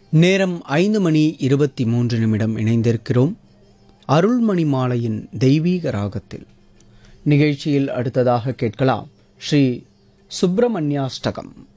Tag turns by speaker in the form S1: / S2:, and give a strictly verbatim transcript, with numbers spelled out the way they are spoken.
S1: நேரம் ஐந்து மணி இருபத்தி மூன்று நிமிடம். இணைந்திருக்கிறோம் அருள்மணி மாலையின் தெய்வீக ராகத்தில். நிகழ்ச்சியில் அடுத்ததாக கேட்கலாம் ஸ்ரீ சுப்பிரமணியாஷ்டகம்.